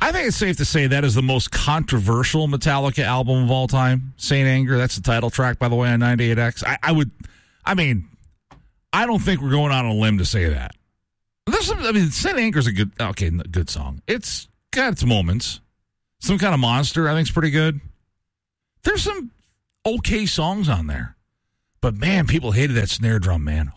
I think it's safe to say that is the most controversial Metallica album of all time. Saint Anger, that's the title track, by the way, on 98X. I don't think we're going on a limb to say that. Saint Anger's a good song. It's got its moments. Some Kind of Monster, I think, is pretty good. There's some okay songs on there. But, man, people hated that snare drum, man.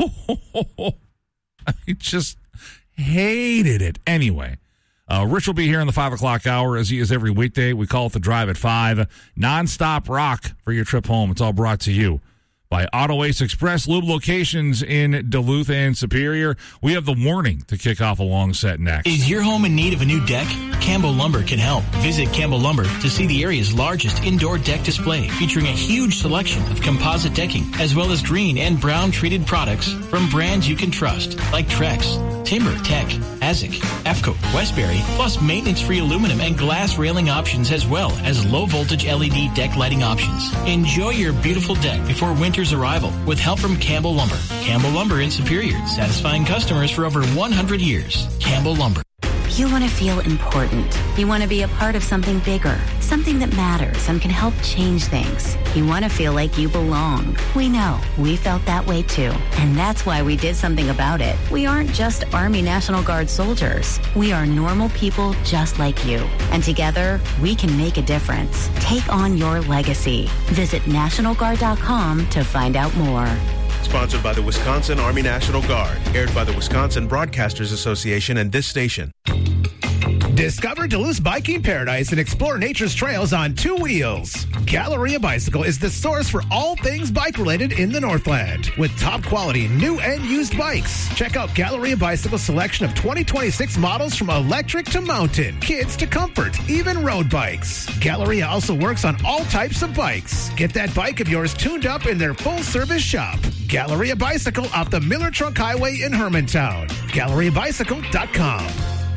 I just hated it. Anyway, Rich will be here in the 5 o'clock hour, as he is every weekday. We call it The Drive at 5. Non-stop rock for your trip home. It's all brought to you by Auto Ace Express Lube locations in Duluth and Superior. We have the warning to kick off a long set next. Is your home in need of a new deck? Campbell Lumber can help. Visit Campbell Lumber to see the area's largest indoor deck display, featuring a huge selection of composite decking, as well as green and brown treated products from brands you can trust, like Trex, Timber, Tech, Azic, EFCO, Westbury, plus maintenance-free aluminum and glass railing options, as well as low-voltage LED deck lighting options. Enjoy your beautiful deck before winter's arrival with help from Campbell Lumber. Campbell Lumber in Superior, satisfying customers for over 100 years. Campbell Lumber. You want to feel important. You want to be a part of something bigger, something that matters and can help change things. You want to feel like you belong. We know. We felt that way too. And that's why we did something about it. We aren't just Army National Guard soldiers. We are normal people just like you. And together, we can make a difference. Take on your legacy. Visit NationalGuard.com to find out more. Sponsored by the Wisconsin Army National Guard. Aired by the Wisconsin Broadcasters Association and this station. Discover Duluth's biking paradise and explore nature's trails on two wheels. Galleria Bicycle is the source for all things bike-related in the Northland. With top-quality new and used bikes. Check out Galleria Bicycle's selection of 2026 models from electric to mountain, kids to comfort, even road bikes. Galleria also works on all types of bikes. Get that bike of yours tuned up in their full-service shop. Galleria Bicycle off the Miller Trunk Highway in Hermantown. GalleriaBicycle.com.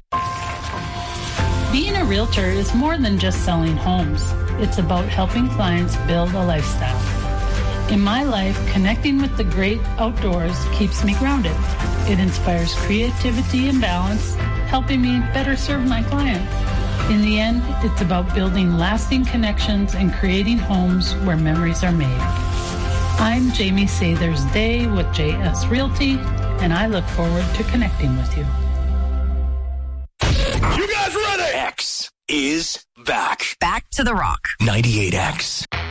Being a realtor is more than just selling homes. It's about helping clients build a lifestyle. In my life, connecting with the great outdoors keeps me grounded. It inspires creativity and balance, helping me better serve my clients. In the end, it's about building lasting connections and creating homes where memories are made. I'm Jamie Sathers Day with JS Realty, and I look forward to connecting with you. You guys ready? X is back. Back to the rock. 98X.